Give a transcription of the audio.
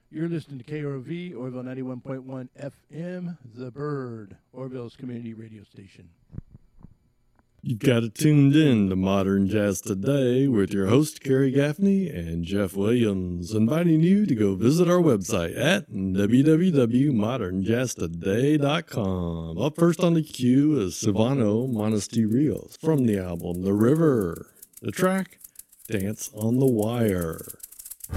You're listening to KROV, Orville 91.1 FM, The Bird, Orville's community radio station. You've got it tuned in to Modern Jazz Today with your host, Kerry Gaffney and Jeff Williams, inviting you to go visit our website at www.modernjazztoday.com. Up first on the queue is Silvano Monasterios from the album The River. The track, Dance on the Wire.